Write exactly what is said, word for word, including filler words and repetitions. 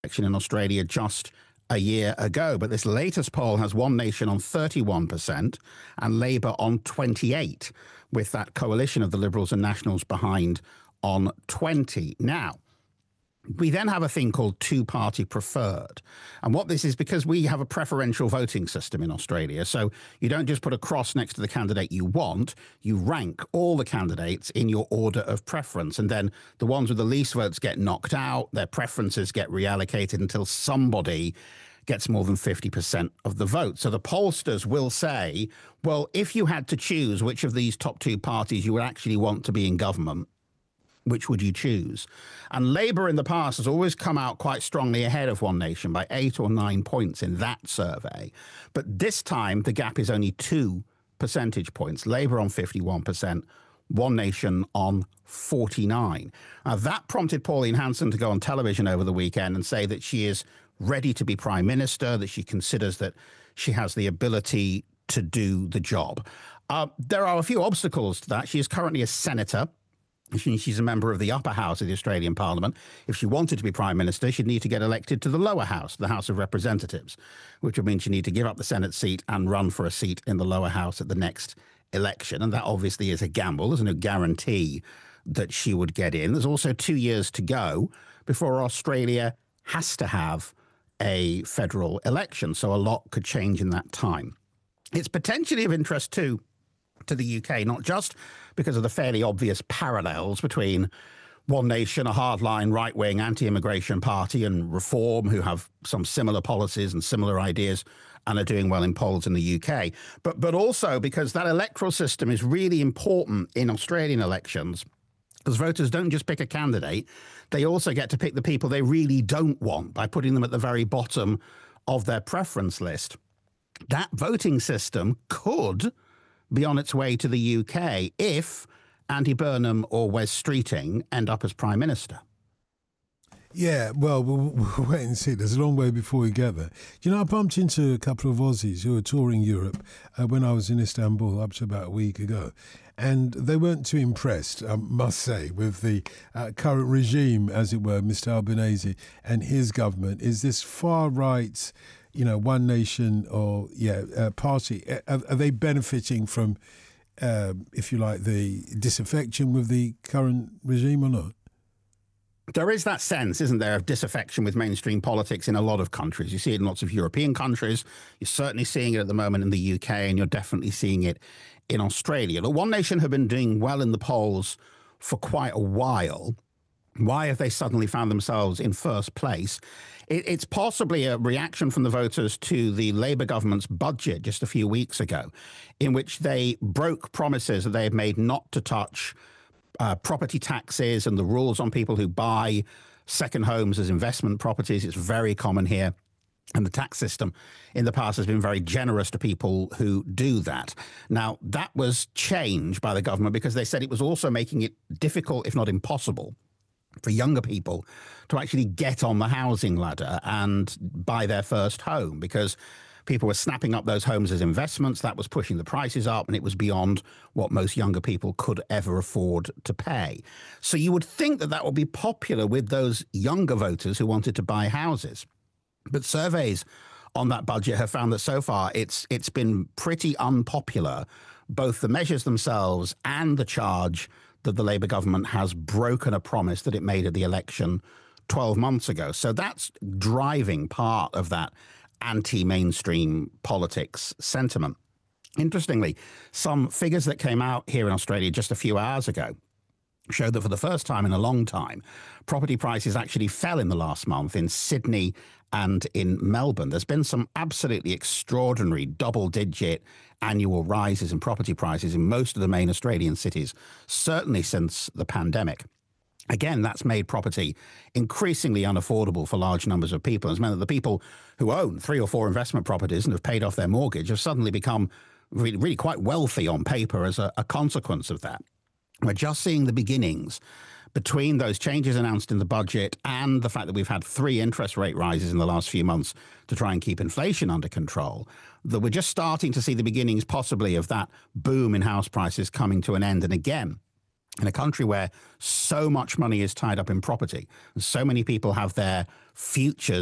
election in Australia just a year ago. But this latest poll has One Nation on thirty-one percent and Labour on twenty-eight, with that coalition of the Liberals and Nationals behind on twenty. Now, we then have a thing called two-party preferred. And what this is, because we have a preferential voting system in Australia, so you don't just put a cross next to the candidate you want, you rank all the candidates in your order of preference. And then the ones with the least votes get knocked out, their preferences get reallocated until somebody gets more than fifty percent of the vote. So the pollsters will say, well, if you had to choose which of these top two parties you would actually want to be in government, which would you choose? And Labour in the past has always come out quite strongly ahead of One Nation by eight or nine points in that survey. But this time, the gap is only two percentage points. Labour on fifty-one percent, One Nation on forty-nine. Now, that prompted Pauline Hanson to go on television over the weekend and say that she is ready to be Prime Minister, that she considers that she has the ability to do the job. Uh, there are a few obstacles to that. She is currently a senator. She's a member of the upper house of the Australian Parliament. If she wanted to be Prime Minister, she'd need to get elected to the lower house, the House of Representatives, which would mean she'd need to give up the Senate seat and run for a seat in the lower house at the next election. And that obviously is a gamble. There's no guarantee that she would get in. There's also two years to go before Australia has to have a federal election. So a lot could change in that time. It's potentially of interest, too, to the U K, not just because of the fairly obvious parallels between One Nation, a hardline right-wing anti-immigration party, and Reform, who have some similar policies and similar ideas and are doing well in polls in the U K, but but also because that electoral system is really important in Australian elections, because voters don't just pick a candidate, they also get to pick the people they really don't want by putting them at the very bottom of their preference list. That voting system could be on its way to the U K if Andy Burnham or Wes Streeting end up as Prime Minister. Yeah, well, we'll, we'll wait and see. There's a long way before we get there. You know, I bumped into a couple of Aussies who were touring Europe uh, when I was in Istanbul up to about a week ago. And they weren't too impressed, I must say, with the uh, current regime, as it were, Mister Albanese and his government. Is this far-right, you know, One Nation or, yeah, uh, party, are, are they benefiting from, uh, if you like, the disaffection with the current regime or not? There is that sense, isn't there, of disaffection with mainstream politics in a lot of countries. You see it in lots of European countries. You're certainly seeing it at the moment in the U K, and you're definitely seeing it in Australia. The One Nation have been doing well in the polls for quite a while. Why have they suddenly found themselves in first place? It, it's possibly a reaction from the voters to the Labour government's budget just a few weeks ago, in which they broke promises that they had made not to touch uh, property taxes and the rules on people who buy second homes as investment properties. It's very common here. And the tax system in the past has been very generous to people who do that. Now, that was changed by the government because they said it was also making it difficult, if not impossible, for younger people to actually get on the housing ladder and buy their first home, because people were snapping up those homes as investments. That was pushing the prices up, and it was beyond what most younger people could ever afford to pay. So you would think that that would be popular with those younger voters who wanted to buy houses. But surveys on that budget have found that so far it's it's been pretty unpopular, both the measures themselves and the charge that the Labour government has broken a promise that it made at the election twelve months ago. So that's driving part of that anti-mainstream politics sentiment. Interestingly, some figures that came out here in Australia just a few hours ago showed that for the first time in a long time, property prices actually fell in the last month in Sydney and in Melbourne. There's been some absolutely extraordinary double-digit annual rises in property prices in most of the main Australian cities, certainly since the pandemic. Again, that's made property increasingly unaffordable for large numbers of people. It's meant that the people who own three or four investment properties and have paid off their mortgage have suddenly become really, really quite wealthy on paper as a, a consequence of that. We're just seeing the beginnings between those changes announced in the budget and the fact that we've had three interest rate rises in the last few months to try and keep inflation under control, that we're just starting to see the beginnings possibly of that boom in house prices coming to an end. And again, in a country where so much money is tied up in property, so many people have their futures